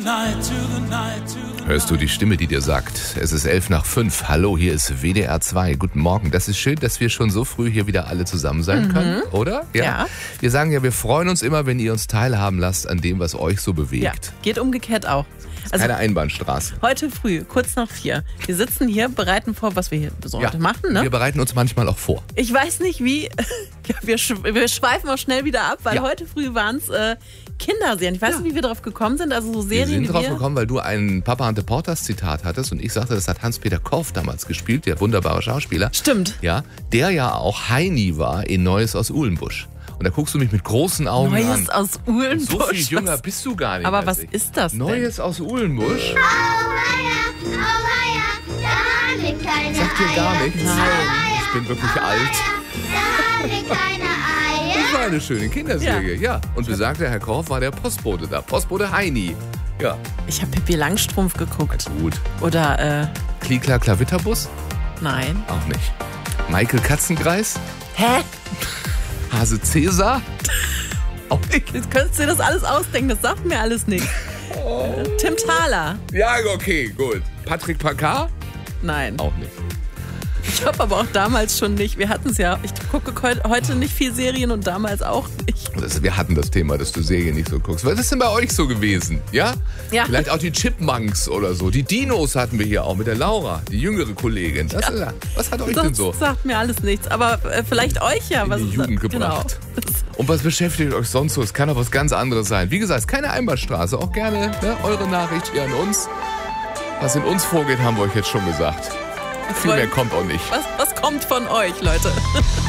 Hörst du die Stimme, die dir sagt, es ist 11:05. Hallo, hier ist WDR 2. Guten Morgen. Das ist schön, dass wir schon so früh hier wieder alle zusammen sein können, oder? Ja. Wir sagen ja, wir freuen uns immer, wenn ihr uns teilhaben lasst an dem, was euch so bewegt. Ja, geht umgekehrt auch. Also, keine Einbahnstraße. Heute früh, kurz nach 4. Wir sitzen hier, bereiten vor, was wir hier so heute machen. Ne? Wir bereiten uns manchmal auch vor. Ich weiß nicht wie, ja, wir schweifen auch schnell wieder ab, weil heute früh waren es Kinderserien. Ich weiß nicht, wie wir drauf gekommen sind, also so Serien. Wir sind drauf gekommen, weil du ein Papa Ante Portas Zitat hattest und ich sagte, das hat Hans-Peter Korff damals gespielt, der wunderbare Schauspieler. Stimmt. Ja, der ja auch Heini war in Neues aus Uhlenbusch. Und da guckst du mich mit großen Augen an. Neues aus Uhlenbusch. So viel jünger bist du gar nicht. Aber was ist das denn? Neues aus Uhlenbusch? Oh weia, da liegt keine Eier. Sagt dir gar nichts? Nein. Ich bin wirklich alt. Da liegt keine Eier. Das war eine schöne Kinderserie, ja. Und besagter Herr Korff war der Postbote da. Postbote Heini. Ja. Ich habe Pippi Langstrumpf geguckt. Gut. Oder, Klikla Klavitterbus? nein. Auch nicht. Michael Katzenkreis? Hä? Hase Cäsar? Auch nicht. Jetzt könntest du dir das alles ausdenken, das sagt mir alles nichts. Tim Thaler? Ja, okay, gut. Patrick Packard? Nein. Auch nicht. Ich glaube aber auch damals schon nicht. Wir hatten es ja. Ich gucke heute nicht viel Serien und damals auch nicht. Wir hatten das Thema, dass du Serien nicht so guckst. Was ist denn bei euch so gewesen? Ja? Ja. Vielleicht auch die Chipmunks oder so. Die Dinos hatten wir hier auch mit der Laura, die jüngere Kollegin. Was hat euch denn so Das sagt mir alles nichts. Aber vielleicht euch ja. in Was die ist Jugend das? gebracht? Genau. Und was beschäftigt euch sonst so? Es kann auch was ganz anderes sein. Wie gesagt, es ist keine Einbahnstraße. Auch gerne eure Nachricht hier an uns. Was in uns vorgeht, haben wir euch jetzt schon gesagt. Viel mehr kommt auch nicht. Was kommt von euch, Leute?